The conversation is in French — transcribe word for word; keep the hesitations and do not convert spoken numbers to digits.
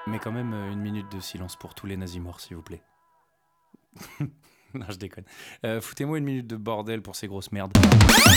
Mais quand même, euh, une minute de silence pour tous les nazis morts, s'il vous plaît. Non, je déconne. Euh, foutez-moi une minute de bordel pour ces grosses merdes.